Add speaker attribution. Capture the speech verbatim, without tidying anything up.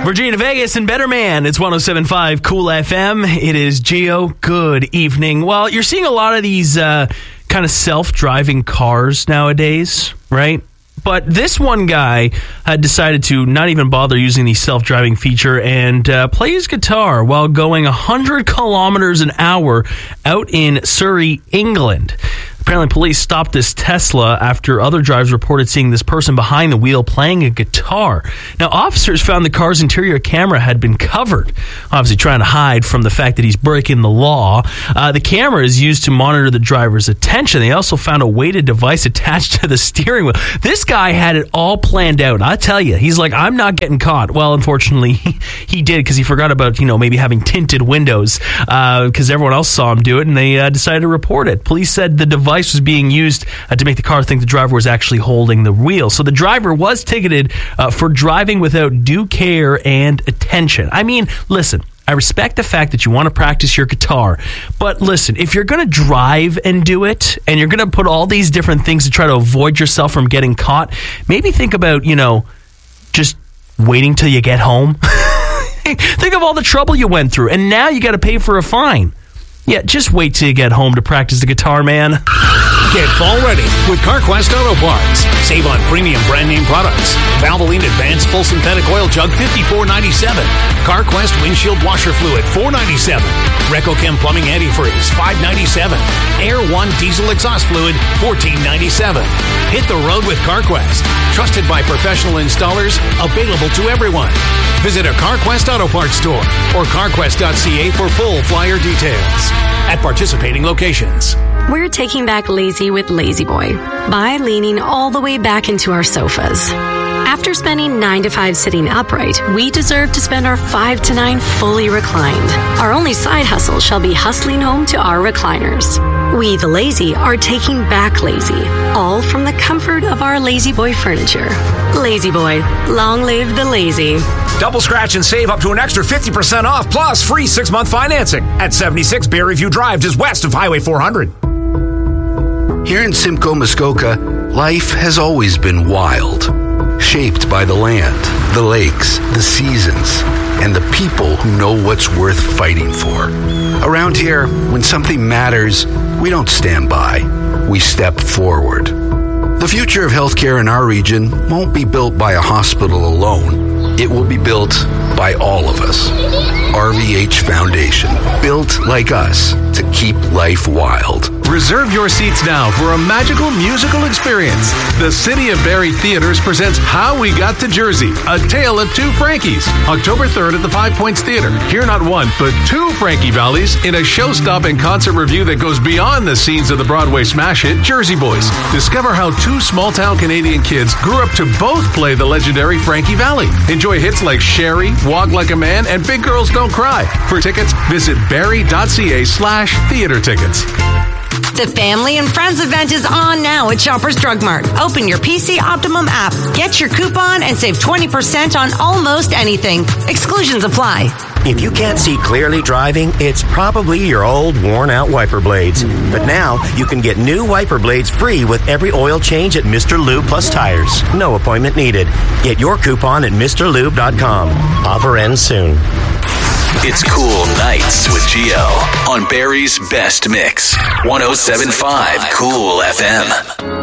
Speaker 1: Virginia, Vegas, and Better Man. It's one oh seven point five Cool F M. It is Gio. Good evening. Well, you're seeing a lot of these uh, kind of self-driving cars nowadays, right? But this one guy had decided to not even bother using the self-driving feature and uh, play his guitar while going one hundred kilometers an hour out in Surrey, England. Apparently, police stopped this Tesla after other drivers reported seeing this person behind the wheel playing a guitar. Now, officers found the car's interior camera had been covered, obviously trying to hide from the fact that he's breaking the law. Uh, the camera is used to monitor the driver's attention. They also found a weighted device attached to the steering wheel. This guy had it all planned out. I tell you, he's like, I'm not getting caught. Well, unfortunately, he, he did because he forgot about, you know, maybe having tinted windows because uh, everyone else saw him do it, and they uh, decided to report it. Police said the device was being used uh, to make the car think the driver was actually holding the wheel. So the driver was ticketed uh, for driving without due care and attention. I mean, listen, I respect the fact that you want to practice your guitar, but listen, if you're going to drive and do it, and you're going to put all these different things to try to avoid yourself from getting caught, maybe think about, you know, just waiting till you get home. Think of all the trouble you went through, and now you got to pay for a fine. Yeah, just wait till you get home to practice the guitar, man.
Speaker 2: Get fall ready with CarQuest Auto Parts. Save on premium brand name products. Valvoline Advanced Full Synthetic Oil Jug fifty-four ninety-seven. CarQuest Windshield Washer Fluid four ninety-seven. RecoChem Plumbing Antifreeze five ninety-seven. Air One Diesel Exhaust Fluid fourteen ninety-seven. Hit the road with CarQuest. Trusted by professional installers. Available to everyone. Visit a CarQuest Auto Parts store or carquest dot c a for full flyer details at participating locations.
Speaker 3: We're taking back lazy with Lazy Boy by leaning all the way back into our sofas. After spending nine to five sitting upright, we deserve to spend our five to nine fully reclined. Our only side hustle shall be hustling home to our recliners. We, the lazy, are taking back lazy, all from the comfort of our Lazy Boy furniture. Lazy Boy, long live the lazy.
Speaker 4: Double scratch and save up to an extra fifty percent off, plus free six-month financing at seventy-six Bearview Drive, just west of Highway four hundred.
Speaker 5: Here in Simcoe, Muskoka, life has always been wild, shaped by the land, the lakes, the seasons, and the people who know what's worth fighting for. Around here, when something matters, we don't stand by, we step forward. The future of healthcare in our region won't be built by a hospital alone. It will be built by all of us. R V H Foundation, built like us to keep life wild.
Speaker 6: Reserve your seats now for a magical musical experience. The City of Barrie Theaters presents How We Got to Jersey, A Tale of Two Frankies. October third at the Five Points Theater. Hear not one, but two Frankie Valleys in a show-stopping concert review that goes beyond the scenes of the Broadway smash hit Jersey Boys. Discover how two small-town Canadian kids grew up to both play the legendary Frankie Valli. Enjoy hits like Sherry, Walk Like a Man, and Big Girls Don't Cry. For tickets, visit barrie dot c a slash theater tickets.
Speaker 7: The Family and Friends event is on now at Shoppers Drug Mart. Open your P C Optimum app, get your coupon, and save twenty percent on almost anything. Exclusions apply.
Speaker 8: If you can't see clearly driving, it's probably your old worn-out wiper blades. But now, you can get new wiper blades free with every oil change at Mister Lube Plus Tires. No appointment needed. Get your coupon at Mr Lube dot com. Offer ends soon.
Speaker 9: It's Cool Nights with Gio on Barrie's Best Mix. one oh seven point five Cool F M.